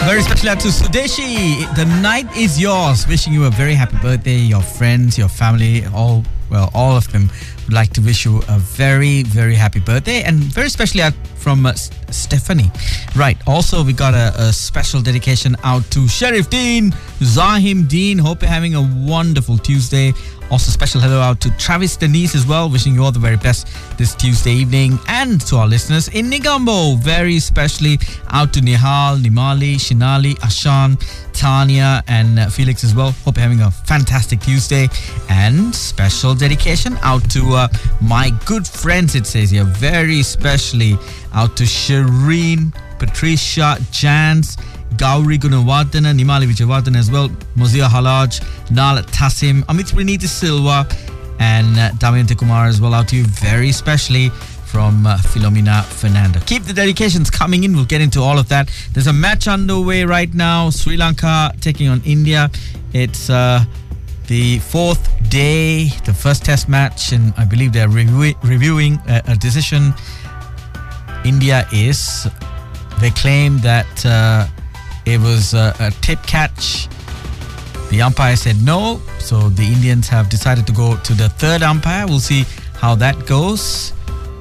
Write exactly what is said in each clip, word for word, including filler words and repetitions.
very special out to Sudeshi. The night is yours. Wishing you a very happy birthday. Your friends, your family, all, well, all of them would like to wish you a very, very happy birthday. And very specially out from uh, Stephanie. Right. Also, we got a, a special dedication out to Sharif Dean, Zahim Dean. Hope you're having a wonderful Tuesday. Also, special hello out to Travis Denise as well. Wishing you all the very best this Tuesday evening. And to our listeners in Negombo, very specially out to Nihal, Nimali, Shinali, Ashan, Tanya and uh, Felix as well. Hope you're having a fantastic Tuesday. And special dedication out to uh, my good friends, it says here. Very specially out to Shireen, Patricia, Jans, Gauri Gunawardana, Nimali Vijayawardana as well, Mozia Halaj, Nal Tassim, Amit Praniti Silva, and uh, Damayanti Kumar as well. Out to you very specially from uh, Philomena Fernando. Keep the dedications coming in. We'll get into all of that. There's a match underway right now. Sri Lanka taking on India. It's uh, the fourth day, the first test match, and I believe they're revu- reviewing a, a decision. India is. They claim that uh, it was uh, a tip catch. The umpire said no, so the Indians have decided to go to the third umpire. We'll see how that goes.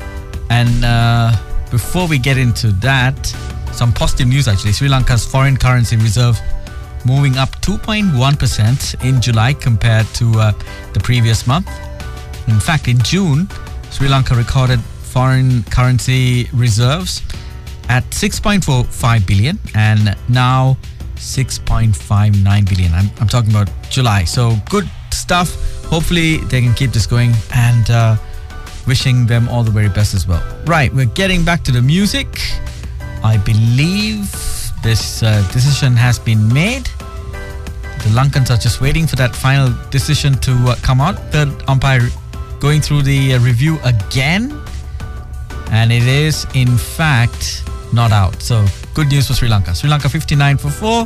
And uh, before we get into that, some positive news actually. Sri Lanka's foreign currency reserve moving up two point one percent in July compared to uh, the previous month. In fact, in June, Sri Lanka recorded foreign currency reserves at six point four five billion and now six point five nine billion. I'm, I'm talking about July. So good stuff. Hopefully they can keep this going, and uh, wishing them all the very best as well. Right, we're getting back to the music. I believe this uh, decision has been made. The Lankans are just waiting for that final decision to uh, come out. Third umpire going through the uh, review again, and it is in fact not out. So good news for Sri Lanka. Sri Lanka fifty-nine for four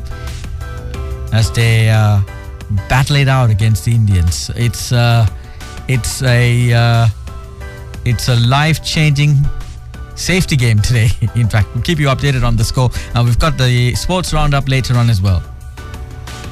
as they uh, battle it out against the Indians. It's uh, it's a uh, it's a life-changing safety game today. In fact, we'll keep you updated on the score. Uh, we've got the sports roundup later on as well.